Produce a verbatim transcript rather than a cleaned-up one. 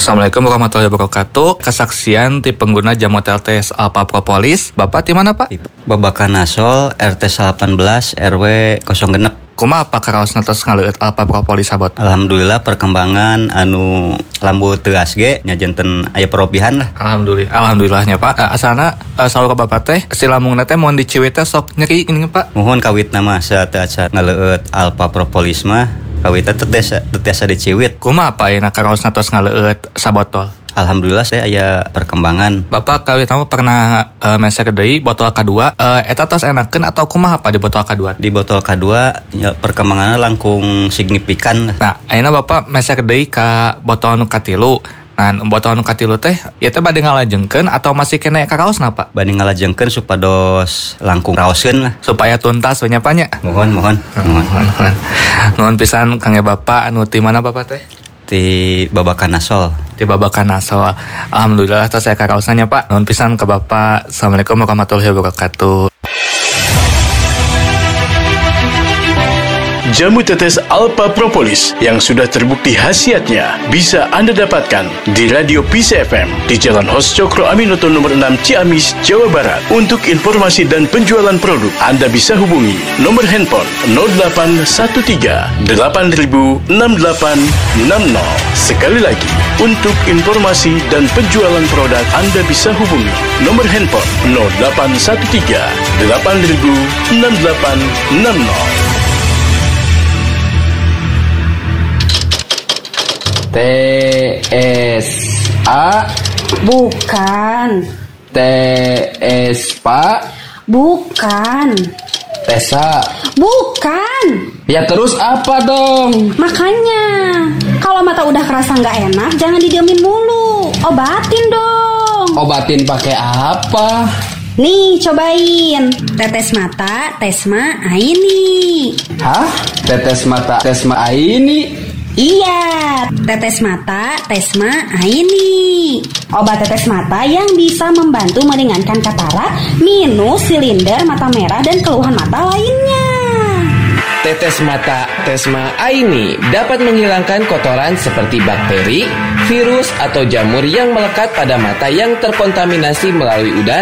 Assalamualaikum warahmatullahi wabarakatuh. Kesaksian ti pengguna jamu T L T S Alpha Propolis. Bapak di mana, Pak? Babakanasol R T delapan belas R W nol genep. Kumaha Pak karaos natos ngaleueut Alpha Propolis sabot? Alhamdulillah perkembangan anu lambu tegas ge nya janten aya perobihan lah. Alhamdulillah. Alhamdulillahnya Pak. Uh, asana uh, saur ka Bapak teh si lambungna teh mun diciwit teh sok nyeri gini Pak. Mohon kawit nama saat-saat ngaleueut Alpha Propolis mah kawit teh tetesa tetesa diciwit. Kumaha Pak ayeuna karaos natos ngaleueut sabotol? Alhamdulillah saya aya perkembangan. Bapak kawit nama pernah uh, mesek deui botol kedua. Uh, eta tos enakeun atau kumaha Pak di botol kedua? Di botol kedua ya, perkembangannya langkung signifikan. Nah, ayeuna Bapak mesek deui ka botol nu katilu. Nah, botol nu katilu teh ieu teh bade ngalajengkeun atau masih kena karaosna Pak? Bade ngalajengkeun supados langkung raoskeun lah. Supaya tuntas we nya Pak nya. Mohon mohon. Mohon. Nuhun pisan kangge Bapak anu ti mana Bapak teh? Di Babakanasol. Di Babakanasol. Alhamdulillah tas saya karaosnya Pak. Nuhun pisan ke Bapak. Assalamualaikum warahmatullahi wabarakatuh. Jamu tetes Alpha Propolis yang sudah terbukti khasiatnya bisa Anda dapatkan di Radio Peace F M di Jalan Hos Cokro Aminoto nomor enam Ciamis, Jawa Barat. Untuk informasi dan penjualan produk Anda bisa hubungi nomor handphone nol delapan satu tiga delapan nol enam delapan enam nol. Sekali lagi, untuk informasi dan penjualan produk Anda bisa hubungi nomor handphone nol delapan satu tiga delapan nol enam delapan enam nol. T S A Bukan. T S Pak Bukan. Tesa Bukan. Ya terus apa dong? Makanya kalau mata udah kerasa nggak enak jangan didiamin mulu, obatin dong. Obatin pakai apa? Nih cobain tetes mata Tesma Aini. Hah? Tetes mata Tesma Aini? Iya, tetes mata Tesma Aini. Obat tetes mata yang bisa membantu meringankan katarak, minus, silinder, mata merah, dan keluhan mata lainnya. Tetes mata Tesma Aini dapat menghilangkan kotoran seperti bakteri, virus, atau jamur yang melekat pada mata yang terkontaminasi melalui udara.